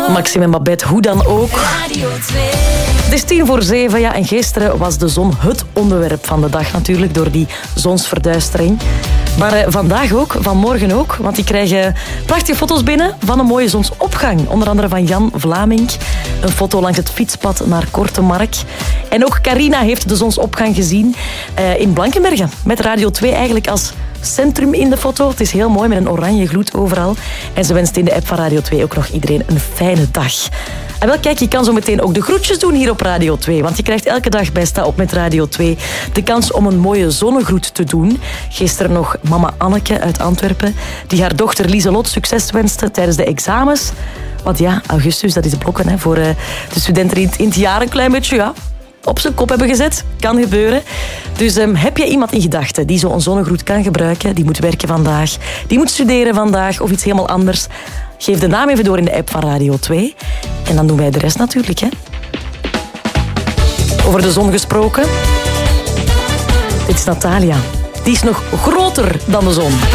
Maxime en Babette, hoe dan ook. Het is 6:50, ja, en gisteren was de zon het onderwerp van de dag natuurlijk, door die zonsverduistering. Maar vandaag ook, vanmorgen ook, want die krijgen prachtige foto's binnen van een mooie zonsopgang. Onder andere van Jan Vlamink. Een foto langs het fietspad naar Kortemark. En ook Carina heeft de zonsopgang gezien in Blankenbergen. Met Radio 2 eigenlijk als centrum in de foto. Het is heel mooi met een oranje gloed overal. En ze wenst in de app van Radio 2 ook nog iedereen een fijne dag. En wel, kijk, je kan zo meteen ook de groetjes doen hier op Radio 2. Want je krijgt elke dag bij Sta Op met Radio 2 de kans om een mooie zonnegroet te doen. Gisteren nog mama Anneke uit Antwerpen, die haar dochter Lieselot succes wenste tijdens de examens. Want ja, augustus, dat is de blokken hè, voor de studenten die in het jaar een klein beetje ja, op zijn kop hebben gezet. Kan gebeuren. Dus heb je iemand in gedachten die zo'n zonnegroet kan gebruiken, die moet werken vandaag, die moet studeren vandaag of iets helemaal anders, geef de naam even door in de app van Radio 2. En dan doen wij de rest natuurlijk. Hè. Over de zon gesproken. Dit is Natalia. Die is nog groter dan de zon.